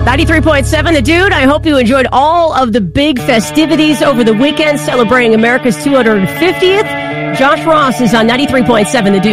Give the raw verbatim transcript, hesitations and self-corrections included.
ninety-three point seven The Dude. I hope you enjoyed all of the big festivities over the weekend celebrating America's two hundred fiftieth. Josh Ross is on ninety-three point seven The Dude.